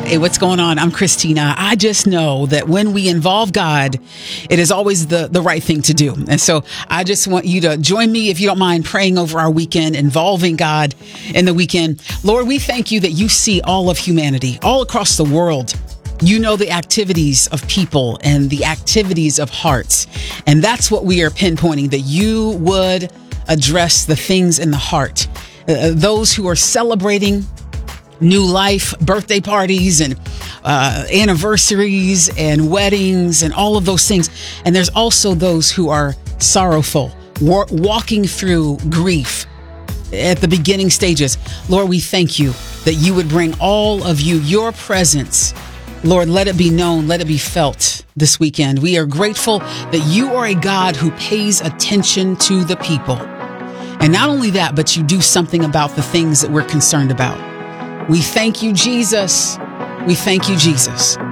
Hey, what's going on? I'm Christina. I just know that when we involve God, it is always the right thing to do. And so I just want you to join me, if you don't mind, praying over our weekend, involving God in the weekend. Lord, we thank you that you see all of humanity, all across the world. You know the activities of people and the activities of hearts. And that's what we are pinpointing, that you would address the things in the heart. Those who are celebrating new life, birthday parties and anniversaries and weddings and all of those things. And there's also those who are sorrowful, walking through grief at the beginning stages. Lord, we thank you that you would bring all of you, your presence. Lord, let it be known, let it be felt this weekend. We are grateful that you are a God who pays attention to the people. And not only that, but you do something about the things that we're concerned about. We thank you, Jesus. We thank you, Jesus.